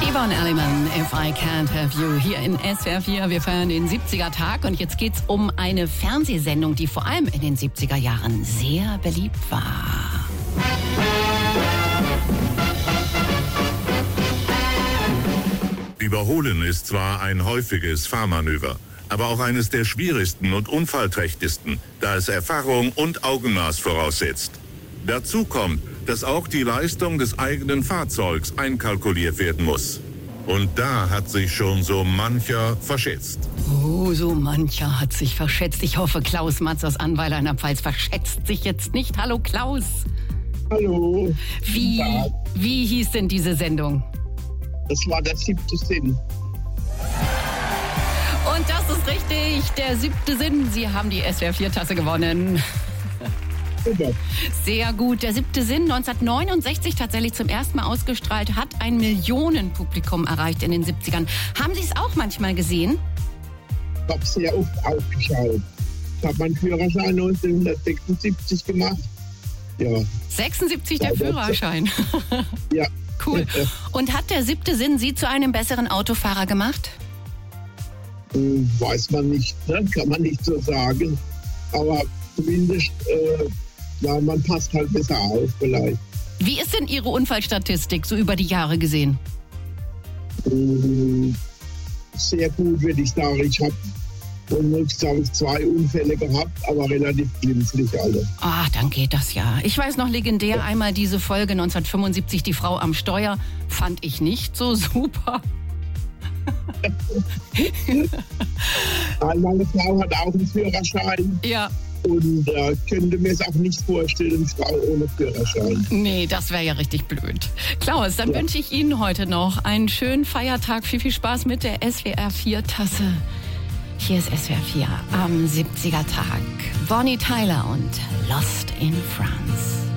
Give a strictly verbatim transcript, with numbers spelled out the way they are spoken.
Yvonne Elliman, If I Can't Have You, hier in S W R vier. Wir feiern den siebziger-Tag und jetzt geht's um eine Fernsehsendung, die vor allem in den siebziger Jahren sehr beliebt war. Überholen ist zwar ein häufiges Fahrmanöver, aber auch eines der schwierigsten und unfallträchtigsten, da es Erfahrung und Augenmaß voraussetzt. Dazu kommt, dass auch die Leistung des eigenen Fahrzeugs einkalkuliert werden muss. Und da hat sich schon so mancher verschätzt. Oh, so mancher hat sich verschätzt. Ich hoffe, Klaus Matz aus Annweiler in der Pfalz verschätzt sich jetzt nicht. Hallo Klaus. Hallo. Wie, Ja. wie hieß denn diese Sendung? Das war der siebte Sinn. Und das ist richtig, der siebte Sinn. Sie haben die S W R vier Tasse gewonnen. Super. Sehr gut. Der siebte Sinn, neunzehnhundertneunundsechzig tatsächlich zum ersten Mal ausgestrahlt, hat ein Millionenpublikum erreicht in den siebzigern. Haben Sie es auch manchmal gesehen? Ich habe sehr oft aufgeschaut. Ich habe meinen Führerschein neunzehnhundertsechsundsiebzig gemacht. Ja. sechsundsiebzig der Ja, das- Führerschein. Ja. Cool. Und hat der siebte Sinn Sie zu einem besseren Autofahrer gemacht? Hm, weiß man nicht, ne? Kann man nicht so sagen. Aber zumindest, äh, ja, man passt halt besser auf vielleicht. Wie ist denn Ihre Unfallstatistik so über die Jahre gesehen? Hm, sehr gut, würde ich sagen. Ich habe glaube zwei Unfälle gehabt, aber relativ glimpflich alle. Ah, dann geht das ja. Ich weiß noch legendär einmal diese Folge neunzehnhundertfünfundsiebzig, die Frau am Steuer, fand ich nicht so super. Meine Frau hat auch einen Führerschein. Ja, Und äh, könnte mir es auch nicht vorstellen, Frau ohne Führerschein. nee, das wäre ja richtig blöd. Klaus, dann Ja. wünsche ich Ihnen heute noch einen schönen Feiertag. Viel, viel Spaß mit der S W R vier Tasse. Hier ist S W R vier am siebziger Tag. Bonnie Tyler und Lost in France.